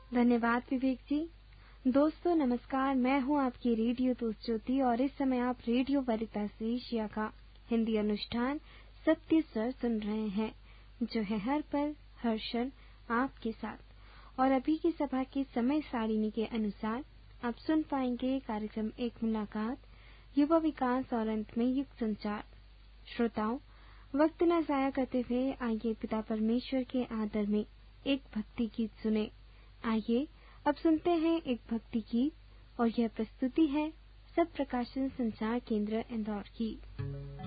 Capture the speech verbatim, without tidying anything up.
धन्यवाद विवेक जी। दोस्तों नमस्कार, मैं हूं आपकी रेडियो दोस्त ज्योति और इस समय आप रेडियो वरितास एशिया का हिंदी अनुष्ठान सत्य स्वर सुन रहे हैं, जो है हर पल हर क्षण आपके साथ। और अभी की सभा की समय सारिणी के अनुसार आप सुन पाएंगे कार्यक्रम एक मुलाकात, युवा विकास और अंत में युग संचार। श्रोताओं, वक्त न जाया करते हुए आइए पिता परमेश्वर के आदर में एक भक्ति गीत सुने। आइए अब सुनते हैं एक भक्ति गीत और यह प्रस्तुति है सब प्रकाशन संचार केंद्र इंदौर की।